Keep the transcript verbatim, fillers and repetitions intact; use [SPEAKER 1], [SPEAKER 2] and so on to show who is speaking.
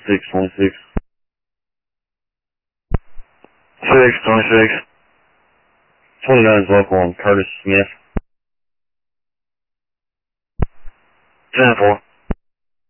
[SPEAKER 1] six twenty-six. six twenty-six. twenty-nine is local on Curtis Smith. ten four.